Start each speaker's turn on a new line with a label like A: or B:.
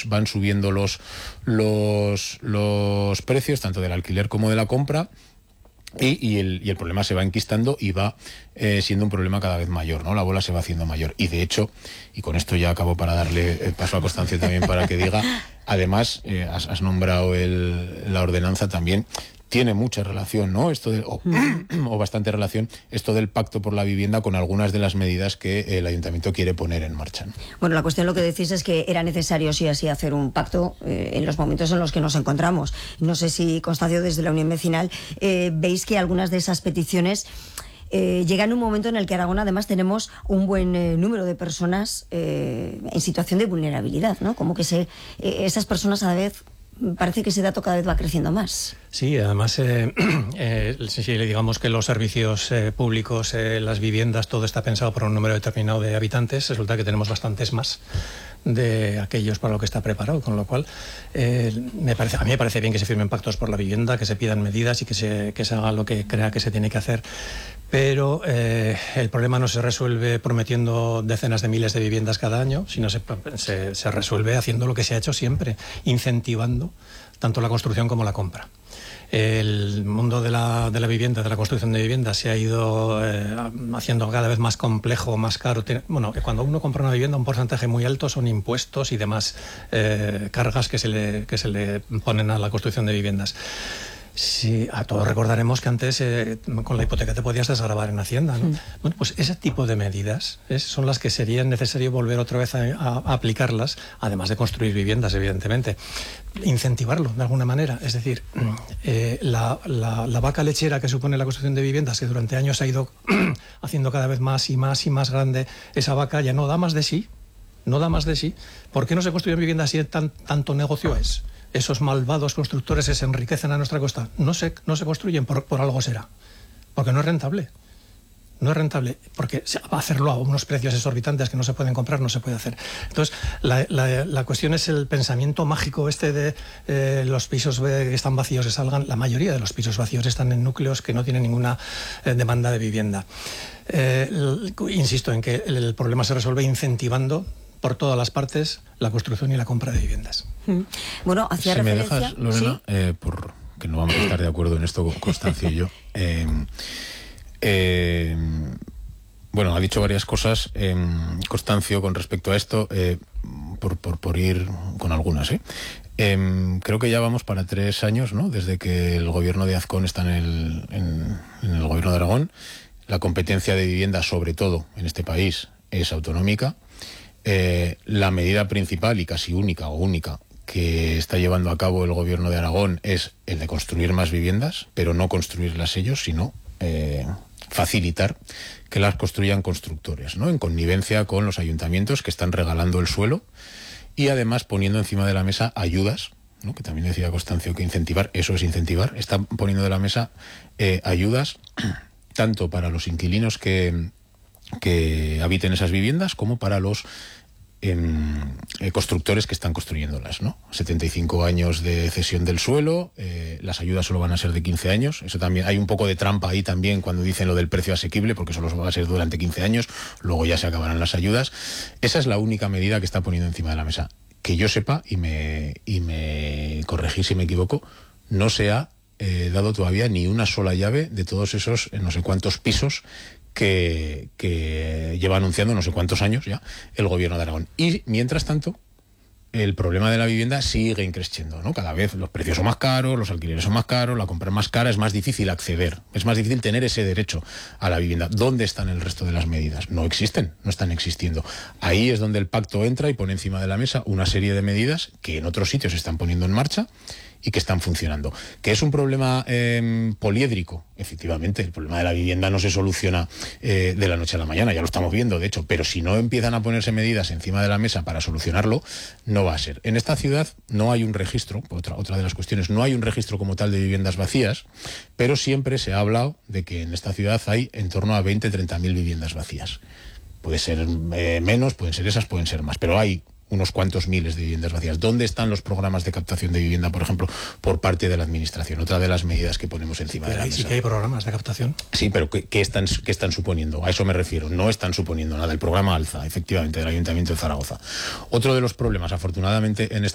A: van subiendo los precios, tanto del alquiler como de la compra. Y el problema se va enquistando y va siendo un problema cada vez mayor, ¿no? La bola se va haciendo mayor. Y de hecho, y con esto ya acabo para darle paso a Constancio también para que diga, además, has nombrado la ordenanza también. Tiene mucha relación, ¿no? O bastante relación, esto del pacto por la vivienda con algunas de las medidas que el ayuntamiento quiere poner en marcha, ¿no?
B: Bueno, la cuestión, lo que decís es que era necesario sí así hacer un pacto en los momentos en los que nos encontramos. No sé si, Constancio, desde la Unión Vecinal, veis que algunas de esas peticiones llegan en un momento en el que Aragón además tenemos un buen número de personas en situación de vulnerabilidad, ¿no? Como que esas personas a la vez... Parece que ese dato cada vez va creciendo más.
C: Sí, además, si le digamos que los servicios públicos, las viviendas, todo está pensado por un número determinado de habitantes, resulta que tenemos bastantes más de aquellos para lo que está preparado, con lo cual a mí me parece bien que se firmen pactos por la vivienda, que se pidan medidas y que se haga lo que crea que se tiene que hacer, pero el problema no se resuelve prometiendo decenas de miles de viviendas cada año, sino se resuelve haciendo lo que se ha hecho siempre, incentivando tanto la construcción como la compra. El mundo de la vivienda, de la construcción de viviendas, se ha ido haciendo cada vez más complejo, más caro. Bueno, cuando uno compra una vivienda, un porcentaje muy alto son impuestos y demás cargas que se le ponen a la construcción de viviendas. Sí, a todos recordaremos que antes con la hipoteca te podías desgravar en Hacienda, ¿no? Bueno, pues ese tipo de medidas son las que serían necesario volver otra vez a aplicarlas, además de construir viviendas, evidentemente. Incentivarlo de alguna manera, es decir, la vaca lechera que supone la construcción de viviendas, que durante años ha ido haciendo cada vez más y más y más grande, esa vaca ya no da más de sí, ¿Por qué no se construyen viviendas si tanto negocio es? Esos malvados constructores que se enriquecen a nuestra costa no se construyen, por algo será, porque no es rentable. No es rentable, porque hacerlo a unos precios exorbitantes que no se pueden comprar, no se puede hacer. Entonces, la cuestión es el pensamiento mágico de los pisos que están vacíos que salgan. La mayoría de los pisos vacíos están en núcleos que no tienen ninguna demanda de vivienda. Insisto en que el problema se resuelve incentivando por todas las partes la construcción y la compra de viviendas.
B: Bueno, hacía referencia...
A: ¿Me dejas, Lorena? ¿Sí? Porque no vamos a estar de acuerdo en esto, Constancio y yo. Bueno, ha dicho varias cosas, Constancio, con respecto a esto, por ir con algunas. Creo que ya vamos para 3 años, ¿no?, desde que el gobierno de Azcón está en el gobierno de Aragón. La competencia de vivienda, sobre todo en este país, es autonómica. La medida principal y casi única que está llevando a cabo el gobierno de Aragón es el de construir más viviendas, pero no construirlas ellos, sino facilitar que las construyan constructores, ¿no?, en connivencia con los ayuntamientos que están regalando el suelo y además poniendo encima de la mesa ayudas, ¿no?, que también decía Constancio que incentivar, eso es incentivar, están poniendo de la mesa ayudas tanto para los inquilinos que habiten esas viviendas como para los constructores que están construyéndolas, ¿no? 75 años de cesión del suelo, las ayudas solo van a ser de 15 años, eso también, hay un poco de trampa ahí también cuando dicen lo del precio asequible, porque solo va a ser durante 15 años, luego ya se acabarán las ayudas. Esa es la única medida que está poniendo encima de la mesa. Que yo sepa, y me corregís si me equivoco, no se ha dado todavía ni una sola llave de todos esos no sé cuántos pisos que lleva anunciando no sé cuántos años ya el gobierno de Aragón. Y mientras tanto, el problema de la vivienda sigue increciendo, ¿no? Cada vez los precios son más caros, los alquileres son más caros, la compra es más cara, es más difícil acceder, es más difícil tener ese derecho a la vivienda. ¿Dónde están el resto de las medidas? No existen, no están existiendo. Ahí es donde el pacto entra y pone encima de la mesa una serie de medidas que en otros sitios se están poniendo en marcha y que están funcionando. ¿Que es un problema poliédrico? Efectivamente, el problema de la vivienda no se soluciona de la noche a la mañana, ya lo estamos viendo, de hecho, pero si no empiezan a ponerse medidas encima de la mesa para solucionarlo, no va a ser. En esta ciudad no hay un registro, otra de las cuestiones, no hay un registro como tal de viviendas vacías, pero siempre se ha hablado de que en esta ciudad hay en torno a 20-30 mil viviendas vacías. Puede ser menos, pueden ser esas, pueden ser más, pero hay unos cuantos miles de viviendas vacías. ¿Dónde están los programas de captación de vivienda, por ejemplo, por parte de la Administración? Otra de las medidas que ponemos encima de la mesa.
C: Sí que hay programas de captación.
A: Sí, pero ¿qué están suponiendo? A eso me refiero. No están suponiendo nada. El programa Alza, efectivamente, del Ayuntamiento de Zaragoza. Otro de los problemas, afortunadamente, en